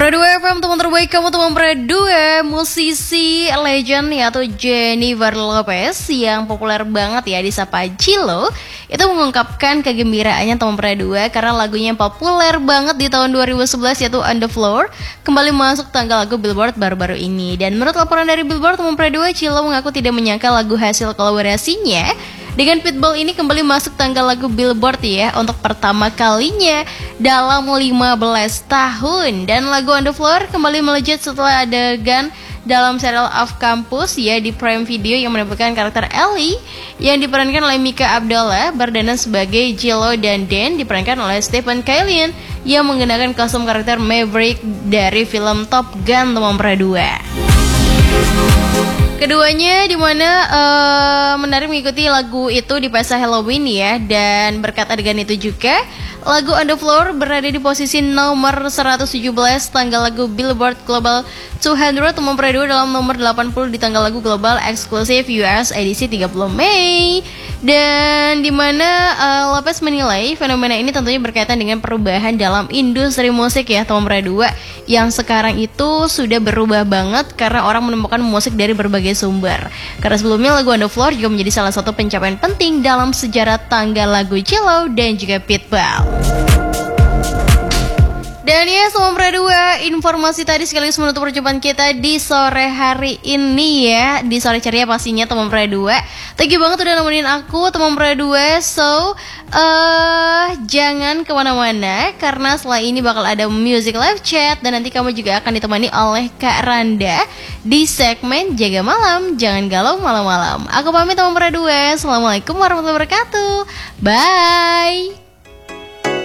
Pradua FM, teman terbaik kamu, teman Pradua. Musisi legend yaitu Jennifer Lopez yang populer banget ya disapa Cilo, itu mengungkapkan kegembiraannya teman Pradua karena lagunya yang populer banget di tahun 2011 yaitu On The Floor kembali masuk tangga lagu Billboard baru-baru ini. Dan menurut laporan dari Billboard, teman Pradua, Cilo mengaku tidak menyangka lagu hasil kolaborasinya dengan Pitbull ini kembali masuk tangga lagu Billboard ya untuk pertama kalinya dalam 15 tahun. Dan lagu On The Floor kembali melejit setelah adegan dalam serial Off Campus ya di Prime Video yang menampilkan karakter Ellie yang diperankan oleh Mika Abdullah berdandan sebagai Jello dan Dan diperankan oleh Stephen Kylian yang mengenakan kostum karakter Maverick dari film Top Gun teman Pradua. Keduanya dimana menarik mengikuti lagu itu di pesta Halloween ya. Dan berkat adegan itu juga lagu On The Floor berada di posisi nomor 117 tanggal lagu Billboard Global 200 teman Pradua dalam nomor 80 di tanggal lagu global eksklusif US edisi 30 Mei. Dan dimana Lopez menilai fenomena ini tentunya berkaitan dengan perubahan dalam industri musik ya teman Pradua, yang sekarang itu sudah berubah banget karena orang menemukan musik dari berbagai sumber. Karena sebelumnya lagu On The Floor juga menjadi salah satu pencapaian penting dalam sejarah tangga lagu Jello dan juga Pitbull. Dan ya Sobat Pradua, informasi tadi sekaligus menutup perjumpaan kita di sore hari ini ya, di sore ceria pastinya teman Pradua. Thank you banget udah nemenin aku teman Pradua. So jangan kemana-mana karena setelah ini bakal ada music live chat dan nanti kamu juga akan ditemani oleh Kak Randa di segmen Jaga Malam, jangan galau malam-malam. Aku pamit teman Pradua. Assalamualaikum warahmatullahi wabarakatuh. Bye.